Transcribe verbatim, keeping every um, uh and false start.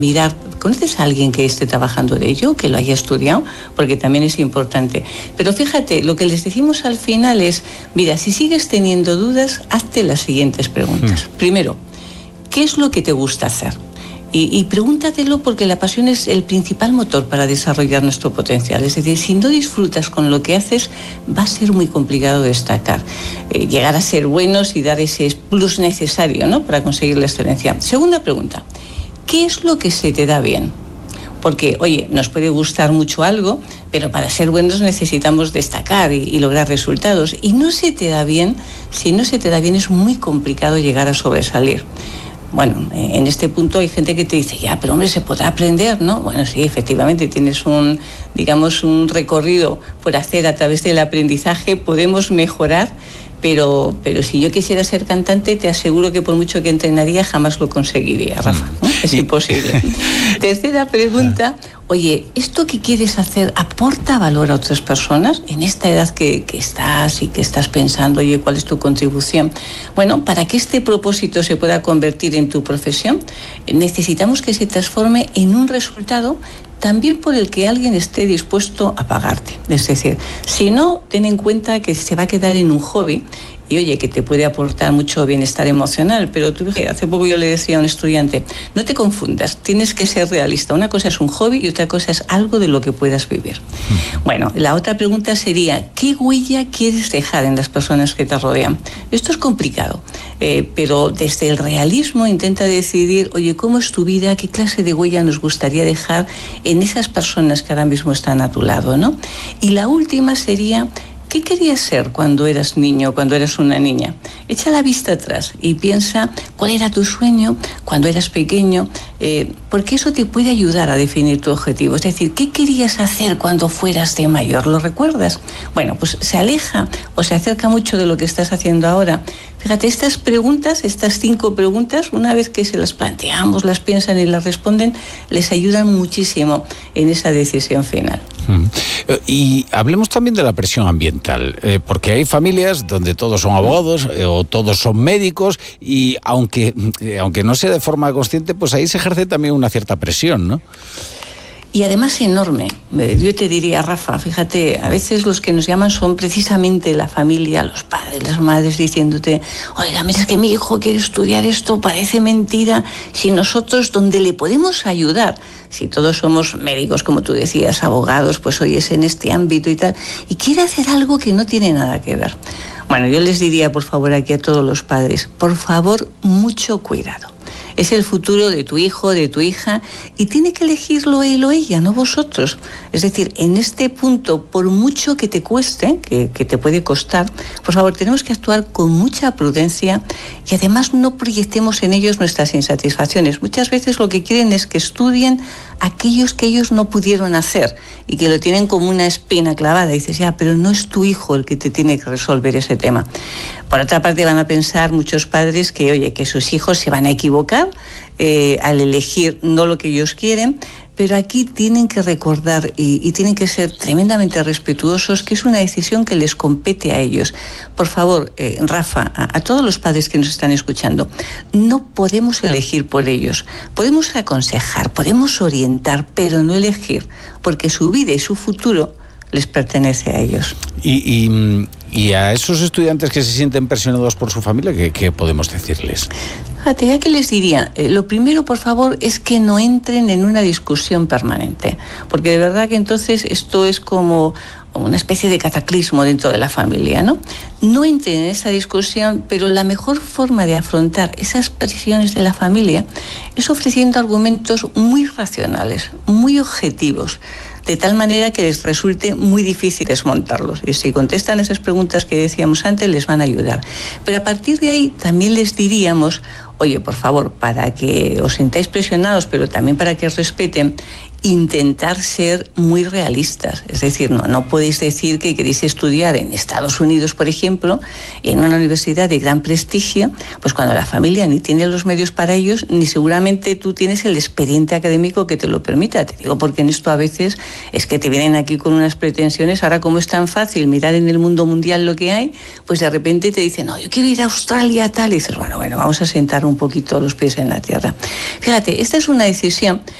mirar, ¿conoces a alguien que esté trabajando de ello, que lo haya estudiado? Porque también es importante. Pero fíjate, lo que les decimos al final es, mira, si sigues teniendo dudas, hazte las siguientes preguntas. Mm. Primero, ¿qué es lo que te gusta hacer? Y, y pregúntatelo porque la pasión es el principal motor para desarrollar nuestro potencial. Es decir, si no disfrutas con lo que haces, va a ser muy complicado destacar, eh, llegar a ser buenos y dar ese plus necesario, ¿no?, para conseguir la excelencia. Segunda pregunta, ¿qué es lo que se te da bien? Porque, oye, nos puede gustar mucho algo, pero para ser buenos necesitamos destacar y, y lograr resultados. Y no se te da bien, si no se te da bien es muy complicado llegar a sobresalir. Bueno, en este punto hay gente que te dice, ya, pero hombre, se podrá aprender, ¿no? Bueno, sí, efectivamente, tienes un, digamos, un recorrido por hacer a través del aprendizaje, podemos mejorar, pero, pero si yo quisiera ser cantante, te aseguro que por mucho que entrenaría, jamás lo conseguiría, Rafa, ¿no? Es imposible. Tercera pregunta, oye, ¿esto que quieres hacer aporta valor a otras personas? En esta edad que, que estás y que estás pensando, oye, ¿cuál es tu contribución? Bueno, para que este propósito se pueda convertir en tu profesión, necesitamos que se transforme en un resultado también por el que alguien esté dispuesto a pagarte. Es decir, si no, ten en cuenta que se va a quedar en un hobby y oye, que te puede aportar mucho bienestar emocional, pero tú, hace poco yo le decía a un estudiante, no te confundas, tienes que ser realista. Una cosa es un hobby y otra cosa es algo de lo que puedas vivir. Bueno, la otra pregunta sería, ¿qué huella quieres dejar en las personas que te rodean? Esto es complicado, eh, pero desde el realismo intenta decidir, oye, ¿cómo es tu vida? ¿Qué clase de huella nos gustaría dejar en esas personas que ahora mismo están a tu lado, ¿no? Y la última sería, ¿qué querías ser cuando eras niño, cuando eras una niña? Echa la vista atrás y piensa cuál era tu sueño cuando eras pequeño, eh, porque eso te puede ayudar a definir tu objetivo. Es decir, ¿qué querías hacer cuando fueras de mayor? ¿Lo recuerdas? Bueno, pues se aleja o se acerca mucho de lo que estás haciendo ahora. Fíjate, estas preguntas, estas cinco preguntas, una vez que se las planteamos, las piensan y las responden, les ayudan muchísimo en esa decisión final. Mm. Y hablemos también de la presión ambiental, eh, porque hay familias donde todos son abogados eh, o todos son médicos y aunque, eh, aunque no sea de forma consciente, pues ahí se ejerce también una cierta presión, ¿no? Y además enorme. Yo te diría, Rafa, fíjate, a veces los que nos llaman son precisamente la familia, los padres, las madres, diciéndote, oiga, mira, es que mi hijo quiere estudiar esto, parece mentira. Si nosotros, donde le podemos ayudar, si todos somos médicos, como tú decías, abogados, pues hoy es en este ámbito y tal, y quiere hacer algo que no tiene nada que ver. Bueno, yo les diría, por favor, aquí a todos los padres, por favor, mucho cuidado. Es el futuro de tu hijo, de tu hija, y tiene que elegirlo él o ella, no vosotros. Es decir, en este punto, por mucho que te cueste, que, que te puede costar, por favor, tenemos que actuar con mucha prudencia y además no proyectemos en ellos nuestras insatisfacciones. Muchas veces lo que quieren es que estudien aquellos que ellos no pudieron hacer y que lo tienen como una espina clavada. Y dices, ya, pero no es tu hijo el que te tiene que resolver ese tema. Por otra parte, van a pensar muchos padres que, oye, que sus hijos se van a equivocar eh, al elegir no lo que ellos quieren, pero aquí tienen que recordar y, y tienen que ser tremendamente respetuosos que es una decisión que les compete a ellos. Por favor, eh, Rafa, a, a todos los padres que nos están escuchando, no podemos elegir por ellos. Podemos aconsejar, podemos orientar, pero no elegir, porque su vida y su futuro les pertenece a ellos. Y, y, y a esos estudiantes que se sienten presionados por su familia, ¿qué, qué podemos decirles? Fíjate, ya que les diría, eh, lo primero, por favor, es que no entren en una discusión permanente, porque de verdad que entonces esto es como una especie de cataclismo dentro de la familia, ¿no? No entren en esa discusión, pero la mejor forma de afrontar esas presiones de la familia es ofreciendo argumentos muy racionales, muy objetivos, de tal manera que les resulte muy difícil desmontarlos. Y si contestan esas preguntas que decíamos antes, les van a ayudar. Pero a partir de ahí también les diríamos, oye, por favor, para que os sintáis presionados, pero también para que os respeten, intentar ser muy realistas. Es decir, no, no podéis decir que queréis estudiar en Estados Unidos, por ejemplo, en una universidad de gran prestigio, pues cuando la familia ni tiene los medios para ellos, ni seguramente tú tienes el expediente académico que te lo permita. Te digo porque en esto a veces es que te vienen aquí con unas pretensiones. Ahora, como es tan fácil mirar en el mundo mundial lo que hay, pues de repente te dicen, no, yo quiero ir a Australia, tal, y dices, bueno, bueno, vamos a sentar un poquito los pies en la tierra. Fíjate, esta es una decisión